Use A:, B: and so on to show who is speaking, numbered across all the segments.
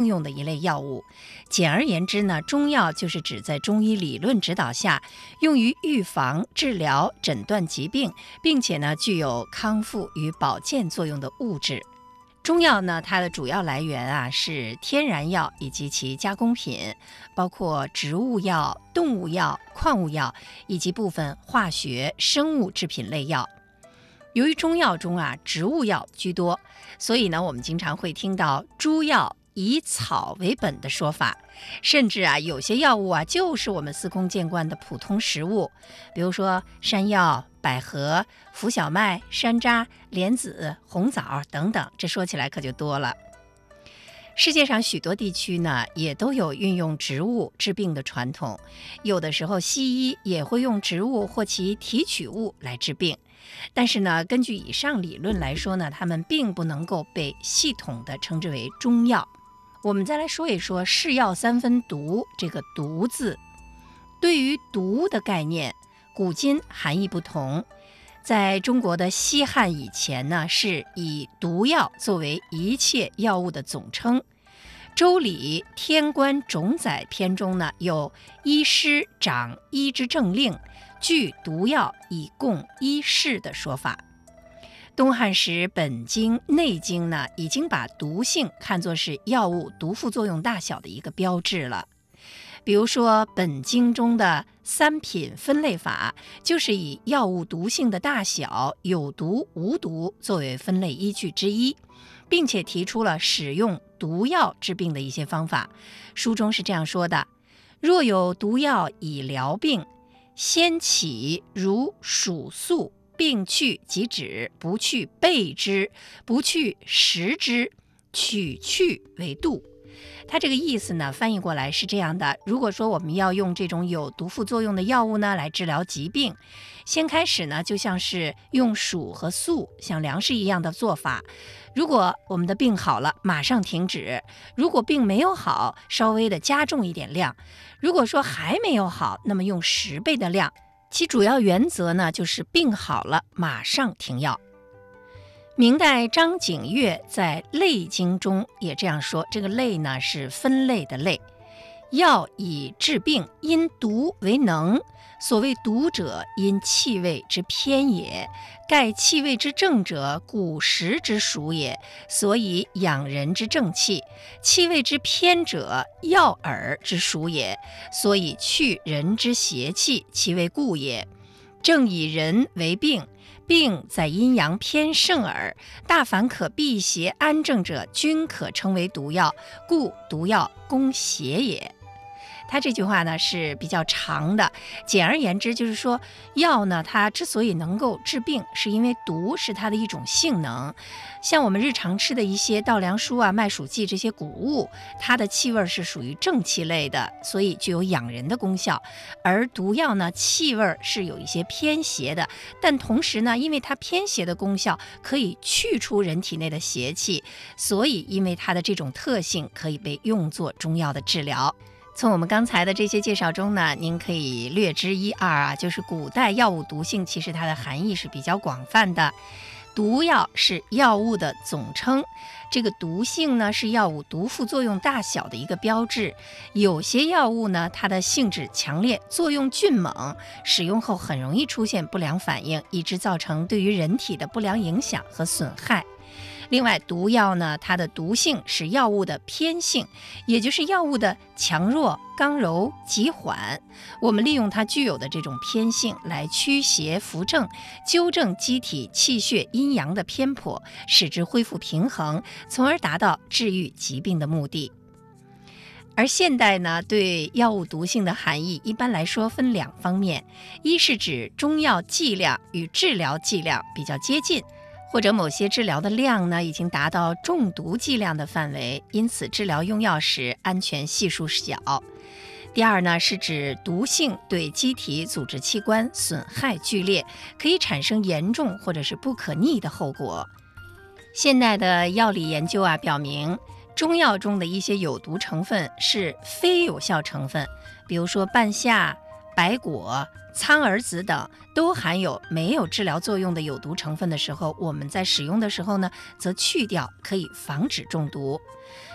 A: 用的一类药物。简而言之呢，中药就是指在中医理论指导下，用于预防、治疗、诊断疾病，并且呢具有康复与保健作用的物质。中药呢，它的主要来源是天然药以及其加工品，包括植物药、动物药、矿物药以及部分化学、生物制品类药。由于中药中植物药居多，所以呢，我们经常会听到诸药以草为本的说法，甚至有些药物就是我们司空见惯的普通食物，比如说山药、百合、浮小麦、山楂、莲子、红枣等等，这说起来可就多了。世界上许多地区呢，也都有运用植物治病的传统，有的时候西医也会用植物或其提取物来治病。但是呢，根据以上理论来说呢，它们并不能够被系统的称之为中药。我们再来说一说是药三分毒，这个毒字，对于毒的概念，古今含义不同。在中国的西汉以前呢，是以毒药作为一切药物的总称。周礼天官种宰篇中呢，有医师掌医之政令，具毒药以供医事的说法。东汉时本经、内经呢，已经把毒性看作是药物毒副作用大小的一个标志了。比如说本经中的三品分类法，就是以药物毒性的大小、有毒无毒作为分类依据之一，并且提出了使用毒药治病的一些方法。书中是这样说的：若有毒药以疗病，先起如数粟，病去即止，不去备之，不去食之，取去为度。它这个意思呢，翻译过来是这样的：如果说我们要用这种有毒副作用的药物呢来治疗疾病，先开始呢就像是用黍和粟，像粮食一样的做法。如果我们的病好了，马上停止；如果病没有好，稍微的加重一点量；如果说还没有好，那么用10倍的量。其主要原则呢，就是病好了马上停药。明代张景岳在《类经》中也这样说，这个类呢是分类的类。药以治病，因毒为能。所谓毒者，因气味之偏也。盖气味之正者，古时之属也，所以养人之正气；气味之偏者，药饵之属也，所以去人之邪气，其为故也。正以人为病，病在阴阳偏盛耳，大凡可避邪安正者，均可称为毒药，故毒药攻邪也。他这句话呢是比较长的，简而言之就是说，药呢它之所以能够治病，是因为毒是它的一种性能。像我们日常吃的一些稻粱菽麦黍稷这些谷物，它的气味是属于正气类的，所以具有养人的功效。而毒药呢，气味是有一些偏邪的，但同时呢，因为它偏邪的功效可以去除人体内的邪气，所以因为它的这种特性，可以被用作中药的治疗。从我们刚才的这些介绍中呢，您可以略知一二就是古代药物毒性其实它的含义是比较广泛的。毒药是药物的总称，这个毒性呢是药物毒副作用大小的一个标志。有些药物呢，它的性质强烈，作用迅猛，使用后很容易出现不良反应，以致造成对于人体的不良影响和损害。另外，毒药呢，它的毒性是药物的偏性，也就是药物的强弱、刚柔、急缓。我们利用它具有的这种偏性来驱邪扶正，纠正机体气血阴阳的偏颇，使之恢复平衡，从而达到治愈疾病的目的。而现代呢，对药物毒性的含义一般来说分2方面，一是指中药剂量与治疗剂量比较接近，或者某些治疗的量呢已经达到中毒剂量的范围，因此治疗用药时安全系数小。第二呢，是指毒性对机体组织器官损害剧烈，可以产生严重或者是不可逆的后果。现代的药理研究表明，中药中的一些有毒成分是非有效成分，比如说半夏、白果、苍耳子等都含有没有治疗作用的有毒成分的时候，我们在使用的时候呢，则去掉，可以防止中毒。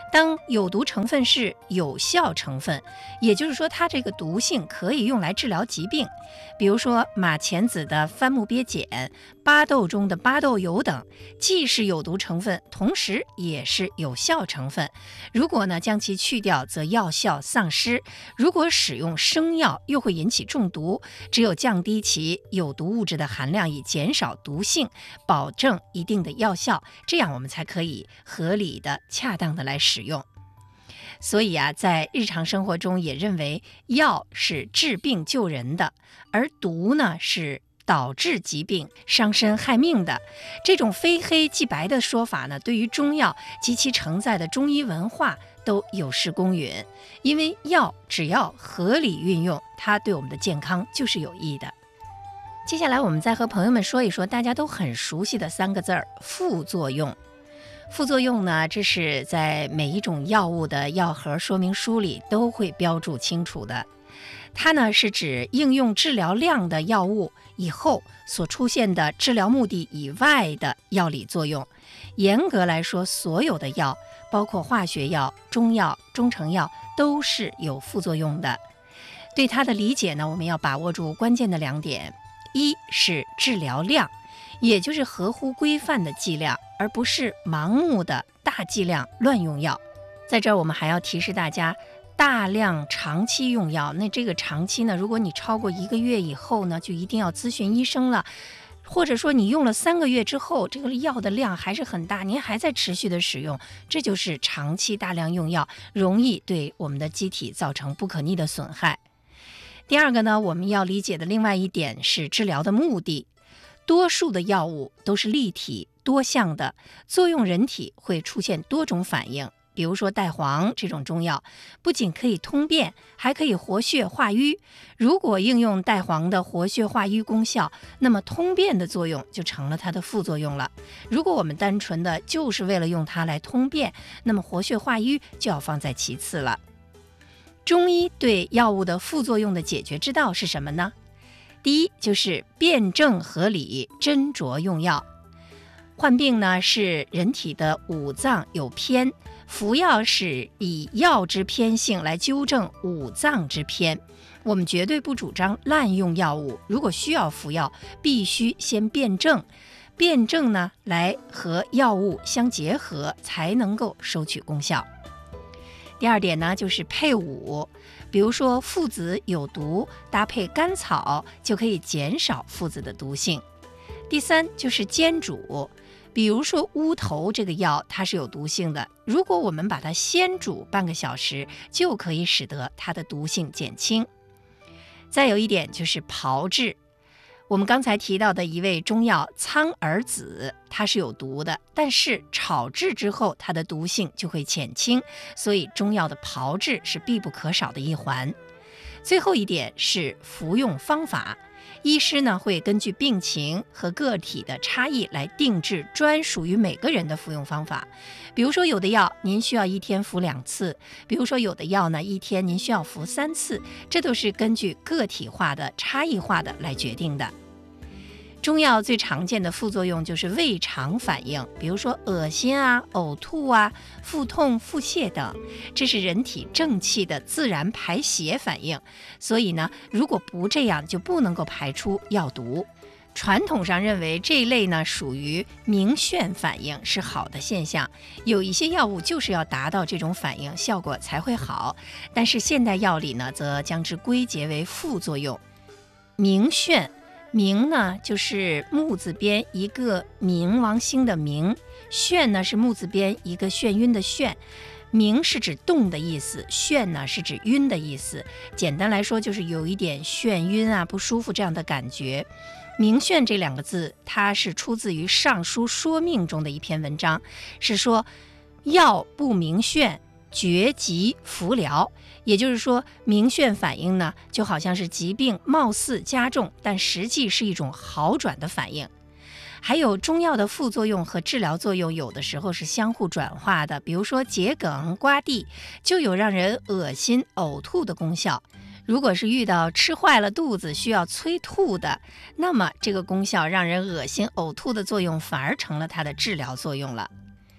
A: 当有毒成分是有效成分，也就是说它这个毒性可以用来治疗疾病，比如说马钱子的番木鳖碱、巴豆中的巴豆油等，既是有毒成分，同时也是有效成分。如果呢将其去掉，则药效丧失；如果使用生药，又会引起中毒。只有降低其有毒物质的含量，以减少毒性，保证一定的药效，这样我们才可以合理的、恰当的来使用。所以啊，在日常生活中也认为药是治病救人的，而毒呢是导致疾病、伤身害命的。这种非黑即白的说法呢，对于中药及其承载的中医文化都有失公允。因为药只要合理运用，它对我们的健康就是有益的。接下来我们再和朋友们说一说大家都很熟悉的3个字儿：副作用。副作用呢，这是在每一种药物的药盒说明书里都会标注清楚的。它呢是指应用治疗量的药物以后所出现的治疗目的以外的药理作用。严格来说，所有的药，包括化学药、中药、中成药，都是有副作用的。对它的理解呢，我们要把握住关键的2点：一是治疗量，也就是合乎规范的剂量，而不是盲目的大剂量乱用药。在这儿我们还要提示大家，大量长期用药，那这个长期呢，如果你超过1个月以后呢，就一定要咨询医生了。或者说你用了3个月之后，这个药的量还是很大，您还在持续的使用，这就是长期大量用药，容易对我们的机体造成不可逆的损害。第2个呢，我们要理解的另外一点是治疗的目的。多数的药物都是立体多项的，作用人体会出现多种反应。比如说代黄这种中药，不仅可以通便，还可以活血化瘀。如果应用代黄的活血化瘀功效，那么通便的作用就成了它的副作用了。如果我们单纯的就是为了用它来通便，那么活血化瘀就要放在其次了。中医对药物的副作用的解决之道是什么呢？第一，就是辩证合理，斟酌用药。患病呢是人体的五脏有偏，服药是以药之偏性来纠正五脏之偏。我们绝对不主张滥用药物，如果需要服药，必须先辩证，辩证呢来和药物相结合，才能够收取功效。第2点呢，就是配伍，比如说附子有毒，搭配甘草就可以减少附子的毒性。第3就是煎煮，比如说乌头这个药它是有毒性的，如果我们把它先煮半个小时，就可以使得它的毒性减轻。再有一点就是炮制，我们刚才提到的一味中药苍耳子，它是有毒的，但是炒制之后它的毒性就会减轻，所以中药的炮制是必不可少的一环。最后一点是服用方法，医师呢会根据病情和个体的差异来定制专属于每个人的服用方法。比如说有的药您需要1天服2次，比如说有的药呢1天您需要服3次，这都是根据个体化的、差异化的来决定的。中药最常见的副作用就是胃肠反应，比如说恶心啊、呕吐啊、腹痛、腹泻等，这是人体正气的自然排泄反应。所以呢，如果不这样，就不能够排出药毒。传统上认为这一类呢属于明眩反应，是好的现象。有一些药物就是要达到这种反应，效果才会好。但是现代药理呢，则将之归结为副作用。明眩，明呢就是木字边一个冥王星的冥，眩呢是木字边一个眩晕的眩。明是指动的意思，眩呢是指晕的意思。简单来说就是有一点眩晕啊、不舒服这样的感觉。明眩这2个字，它是出自于《尚书说命》中的一篇文章，是说药不明眩，绝疾服疗。也就是说，明眩反应呢，就好像是疾病貌似加重，但实际是一种好转的反应。还有中药的副作用和治疗作用有的时候是相互转化的，比如说桔梗、瓜地就有让人恶心呕吐的功效。如果是遇到吃坏了肚子需要催吐的，那么这个功效让人恶心呕吐的作用反而成了它的治疗作用了。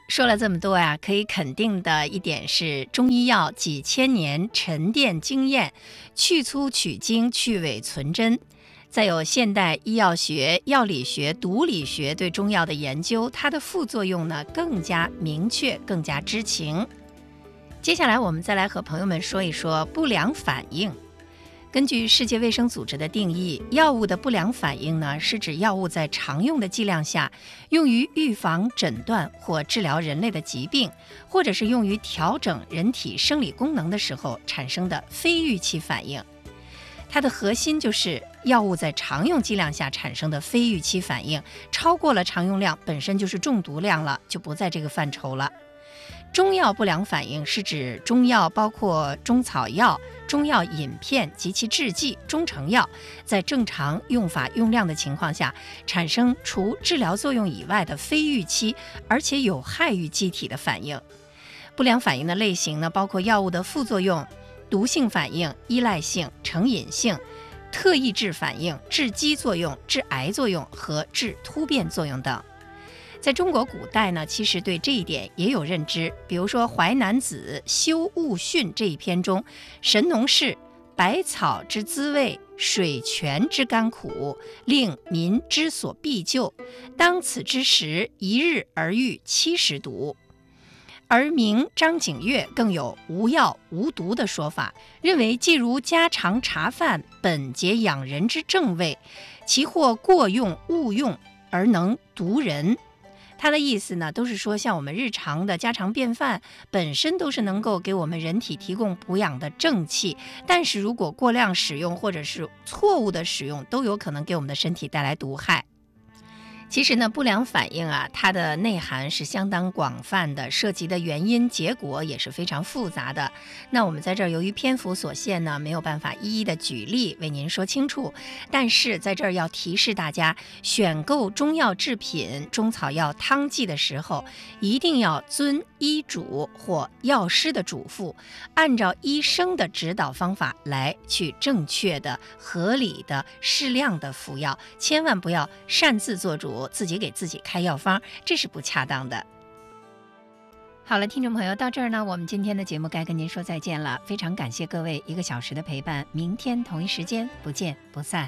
A: 说了这么多呀，可以肯定的一点是，中医药几千年沉淀经验，去粗取精，去伪存真。再有现代医药学、药理学、毒理学对中药的研究，它的副作用呢更加明确，更加知情。接下来我们再来和朋友们说一说不良反应。根据世界卫生组织的定义，药物的不良反应呢，是指药物在常用的剂量下，用于预防、诊断或治疗人类的疾病，或者是用于调整人体生理功能的时候产生的非预期反应。它的核心就是药物在常用剂量下产生的非预期反应，超过了常用量本身就是中毒量了，就不在这个范畴了。中药不良反应是指中药包括中草药、中药饮片及其制剂、中成药，在正常用法用量的情况下，产生除治疗作用以外的非预期而且有害于机体的反应。不良反应的类型呢，包括药物的副作用、毒性反应、依赖性、成瘾性、特异质反应、致畸作用、致癌作用和致突变作用等。在中国古代呢，其实对这一点也有认知。比如说《淮南子·修物训》这一篇中，神农氏百草之滋味，水泉之甘苦，令民之所必救。当此之时，一日而愈70毒。而明张景岳更有无药无毒的说法，认为既如家常茶饭，本节养人之正味，其或过用误用而能毒人。它的意思呢，都是说像我们日常的家常便饭本身都是能够给我们人体提供补养的正气，但是如果过量使用或者是错误的使用，都有可能给我们的身体带来毒害。其实呢，不良反应啊，它的内涵是相当广泛的，涉及的原因结果也是非常复杂的。那我们在这儿由于篇幅所限呢，没有办法一一的举例为您说清楚。但是在这儿要提示大家，选购中药制品、中草药汤剂的时候，一定要遵医嘱或药师的嘱咐，按照医生的指导方法来去正确的、合理的、适量的服药，千万不要擅自做主，自己给自己开药方，这是不恰当的。好了，听众朋友，到这儿呢，我们今天的节目该跟您说再见了。非常感谢各位1个小时的陪伴，明天同一时间不见不散。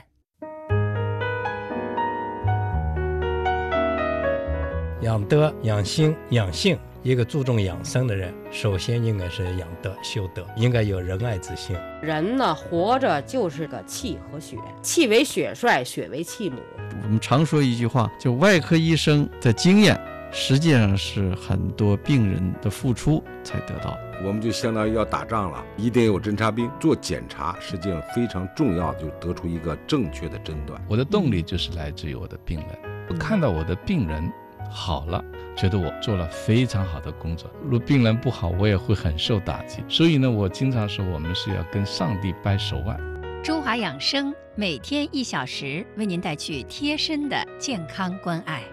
B: 养德、养心、养性，一个注重养生的人，首先应该是养德、修德，应该有仁爱之心。
C: 人呢，活着就是个气和血，气为血帅，血为气母。
D: 我们常说一句话，就外科医生的经验，实际上是很多病人的付出才得到。
E: 我们就相当于要打仗了，一定有侦察兵做检查，实际上非常重要，就是得出一个正确的诊断。
F: 我的动力就是来自于我的病人，我看到我的病人好了，觉得我做了非常好的工作。如果病人不好，我也会很受打击。所以呢，我经常说，我们是要跟上帝掰手腕。
A: 中华养生每天1小时，为您带去贴身的健康关爱。